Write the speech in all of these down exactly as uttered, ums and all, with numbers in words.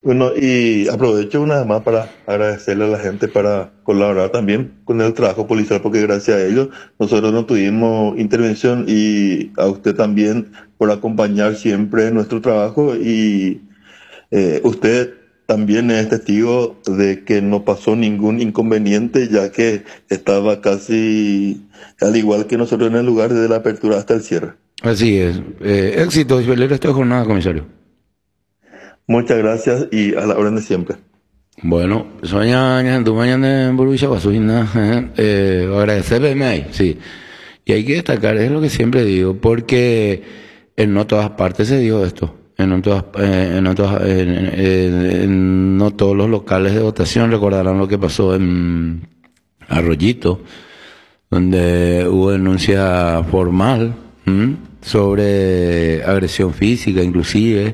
Bueno, y aprovecho una vez más para agradecerle a la gente para colaborar también con el trabajo policial, porque gracias a ellos nosotros no tuvimos intervención, y a usted también por acompañar siempre nuestro trabajo. Y eh, usted también es testigo de que no pasó ningún inconveniente, ya que estaba casi al igual que nosotros en el lugar desde la apertura hasta el cierre. Así es. Eh, éxito y velero esta jornada, comisario. Muchas gracias y a la orden de siempre. Bueno, soña tu mañana en Borussia Basuna, eh, agradecerle ahí, sí. Y hay que destacar, es lo que siempre digo, porque en no todas partes se dio esto. En no, todas, eh, en, no todas, en, en, en no todos los locales de votación recordarán lo que pasó en Arroyito, donde hubo denuncia formal ¿m? sobre agresión física, inclusive.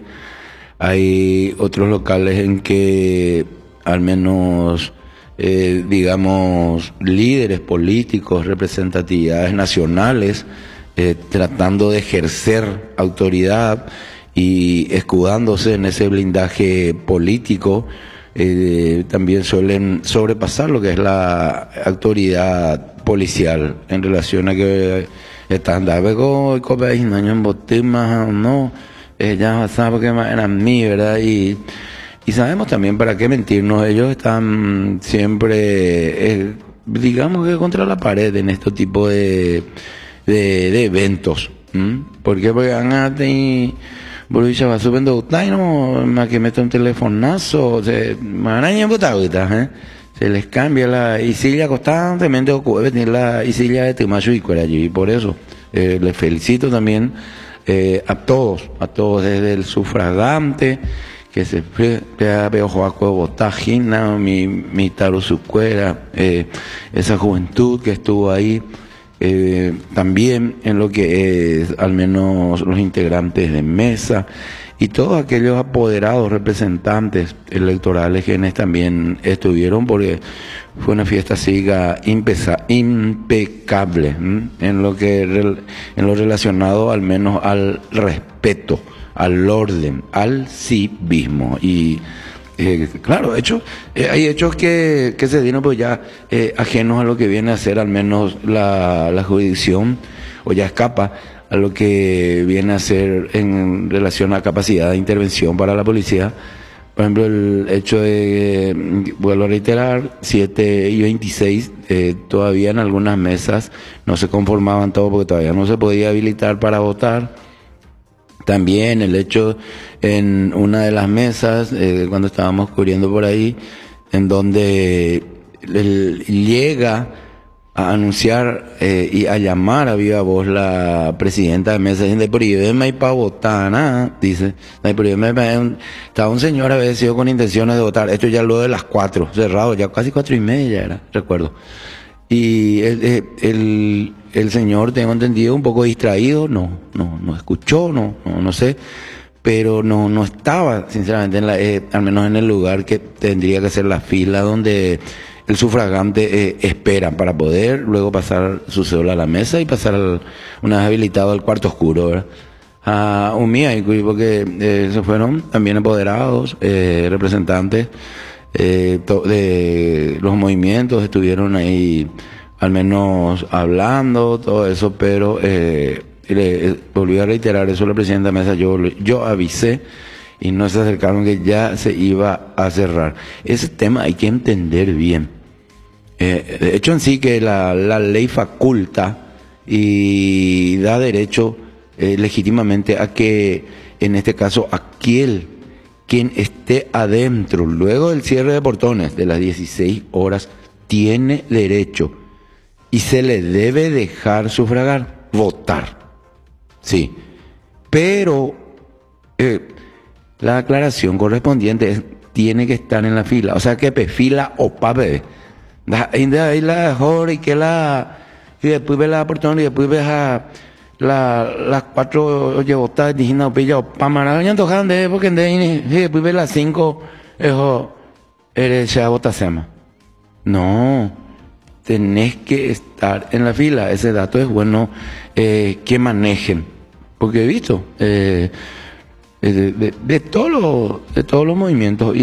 Hay otros locales en que al menos, eh, digamos, líderes políticos, representatividades nacionales, eh, tratando de ejercer autoridad y escudándose en ese blindaje político, eh, también suelen sobrepasar lo que es la autoridad policial en relación a que están dando en botemas, no, ya sabe que eran mí, ¿verdad? Y, y sabemos también para qué mentirnos, ellos están siempre, eh, digamos que contra la pared en este tipo de, de, de eventos. ¿Mm? ¿Por qué? Porque han y Borussia va subiendo no más que mete un telefonazo, se maraña ¿eh? Se les cambia la isilla constantemente ocurre tener la isilla de Timacho y allí, y por eso eh, les felicito también eh, a todos, a todos desde el sufragante que se veo Joaco Botagina, mi, mi Taro Sucuera, eh, esa juventud que estuvo ahí. Eh, también en lo que es al menos los integrantes de mesa y todos aquellos apoderados representantes electorales quienes también estuvieron, porque fue una fiesta cívica impesa, impecable ¿m? en lo que en lo relacionado al menos al respeto, al orden, al civismo. Y Eh, claro, hechos, eh, hay hechos que, que se dieron pues ya eh, ajenos a lo que viene a ser al menos la, la jurisdicción, o ya escapa a lo que viene a ser en relación a capacidad de intervención para la policía. Por ejemplo, el hecho de, vuelvo a reiterar, siete y veintiséis, eh, todavía en algunas mesas no se conformaban todo porque todavía no se podía habilitar para votar. También el hecho en una de las mesas, eh, cuando estábamos cubriendo por ahí, en donde él llega a anunciar eh, y a llamar a viva voz la presidenta de mesa, dice, prohíbeme ir para votar, nada, dice, estaba un señor había sido con intenciones de votar, esto ya luego de las cuatro, cerrado, ya casi cuatro y media ya era, recuerdo. Y el, el, el señor, tengo entendido, un poco distraído, no, no, no escuchó, no, no, no sé, pero no, no estaba, sinceramente, en la, eh, al menos en el lugar que tendría que ser la fila donde el sufragante eh, espera para poder luego pasar su cédula a la mesa y pasar al, una vez habilitado al cuarto oscuro, ¿verdad? A un mía, porque eh, se fueron también apoderados, eh, representantes Eh, de los movimientos estuvieron ahí al menos hablando todo eso, pero eh, le, volví a reiterar eso a la presidenta de mesa, yo, yo avisé y no se acercaron que ya se iba a cerrar. Ese tema hay que entender bien. Eh, de hecho en sí que la, la ley faculta y da derecho eh, legítimamente a que en este caso aquel quien esté adentro luego del cierre de portones de las dieciséis horas tiene derecho y se le debe dejar sufragar, votar, sí, pero eh, la aclaración correspondiente es, tiene que estar en la fila, o sea que pe, fila o pape, ahí la joder y que la y después ve la portón y después ve a la, las cuatro oye botas dijimos pilla para maraña tocan de porque de después ve las cinco eso eres ya botasema. No, tenés que estar en la fila. Ese dato es bueno eh, que manejen, porque he visto eh, de, de, de todos los de todos los movimientos.